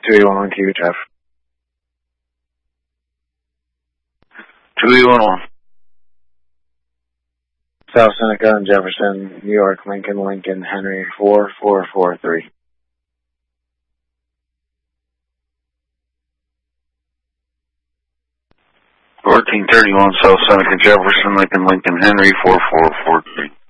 281 QHF. 281. South Seneca and Jefferson, New York, Lincoln, Henry, 4443. 1431 South Seneca, Jefferson, Lincoln, Henry, 4443.